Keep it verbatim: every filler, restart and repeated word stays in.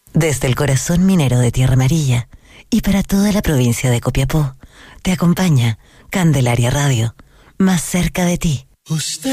Desde el corazón minero de Tierra Amarilla y para toda la provincia de Copiapó, te acompaña Candelaria Radio, más cerca de ti. Usted